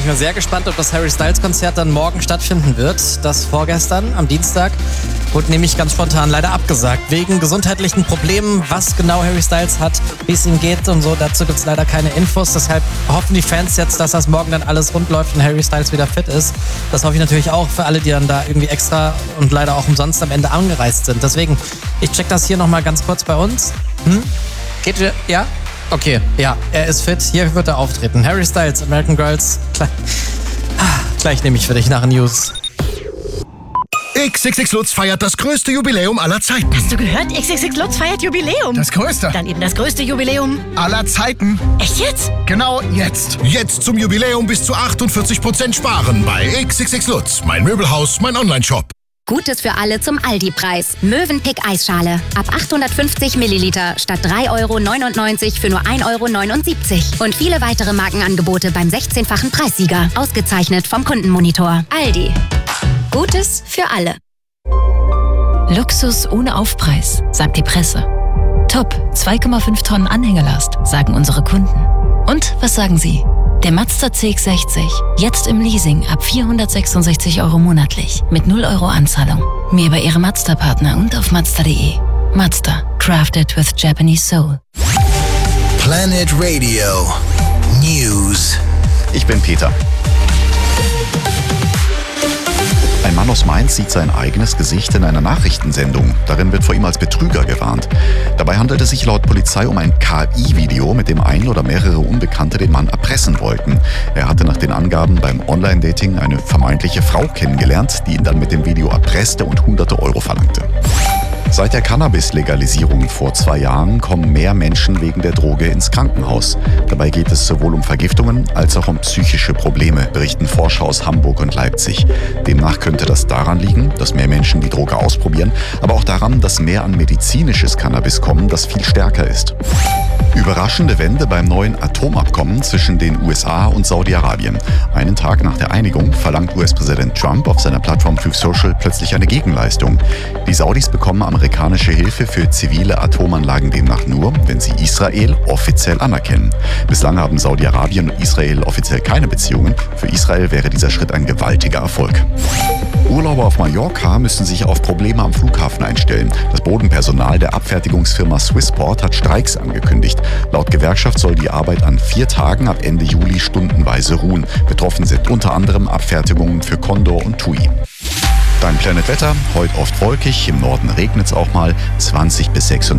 ich mal sehr gespannt, ob das Harry Styles Konzert dann morgen stattfinden wird. Das vorgestern, am Dienstag, wurde nämlich ganz spontan leider abgesagt. Wegen gesundheitlichen Problemen, was genau Harry Styles hat, wie es ihm geht und so. Dazu gibt es leider keine Infos. Deshalb hoffen die Fans jetzt, dass das morgen dann alles rund läuft und Harry Styles wieder fit ist. Das hoffe ich natürlich auch für alle, die dann da irgendwie extra und leider auch umsonst am Ende angereist sind. Deswegen, ich check das hier nochmal ganz kurz bei uns. Geht ihr? Ja? Okay, ja, er ist fit. Hier wird er auftreten. Harry Styles, American Girls. Gleich nehme ich für dich nach den News. XXX Lutz feiert das größte Jubiläum aller Zeiten. Hast du gehört? XXX Lutz feiert Jubiläum. Das größte? Dann eben das größte Jubiläum Aller Zeiten. Echt jetzt? Genau jetzt. Jetzt zum Jubiläum bis zu 48% sparen bei XXX Lutz. Mein Möbelhaus, mein Onlineshop. Gutes für alle zum Aldi-Preis. Mövenpick Eisschale. Ab 850 Milliliter statt 3,99 € für nur 1,79 €. Und viele weitere Markenangebote beim 16-fachen Preissieger. Ausgezeichnet vom Kundenmonitor. Aldi. Gutes für alle. Luxus ohne Aufpreis, sagt die Presse. Top, 2,5 Tonnen Anhängelast, sagen unsere Kunden. Und was sagen Sie? Der Mazda CX-60, jetzt im Leasing ab 466 € monatlich, mit 0 € Anzahlung. Mehr bei Ihrem Mazda-Partner und auf Mazda.de. Mazda, crafted with Japanese soul. Planet Radio News. Ich bin Peter. Ein Mann aus Mainz sieht sein eigenes Gesicht in einer Nachrichtensendung. Darin wird vor ihm als Betrüger gewarnt. Dabei handelt es sich laut Polizei um ein KI-Video, mit dem ein oder mehrere Unbekannte den Mann erpressen wollten. Er hatte nach den Angaben beim Online-Dating eine vermeintliche Frau kennengelernt, die ihn dann mit dem Video erpresste und hunderte Euro verlangte. Seit der Cannabis-Legalisierung vor 2 Jahren kommen mehr Menschen wegen der Droge ins Krankenhaus. Dabei geht es sowohl um Vergiftungen als auch um psychische Probleme, berichten Forscher aus Hamburg und Leipzig. Demnach könnte das daran liegen, dass mehr Menschen die Droge ausprobieren, aber auch daran, dass mehr an medizinisches Cannabis kommen, das viel stärker ist. Überraschende Wende beim neuen Atomabkommen zwischen den USA und Saudi-Arabien. Einen Tag nach der Einigung verlangt US-Präsident Trump auf seiner Plattform Truth Social plötzlich eine Gegenleistung. Die Saudis bekommen amerikanische Hilfe für zivile Atomanlagen demnach nur, wenn sie Israel offiziell anerkennen. Bislang haben Saudi-Arabien und Israel offiziell keine Beziehungen. Für Israel wäre dieser Schritt ein gewaltiger Erfolg. Urlauber auf Mallorca müssen sich auf Probleme am Flughafen einstellen. Das Bodenpersonal der Abfertigungsfirma Swissport hat Streiks angekündigt. Laut Gewerkschaft soll die Arbeit an 4 Tagen ab Ende Juli stundenweise ruhen. Betroffen sind unter anderem Abfertigungen für Condor und TUI. Dein Planet Wetter, heute oft wolkig, im Norden regnet es auch mal, 20 bis 26.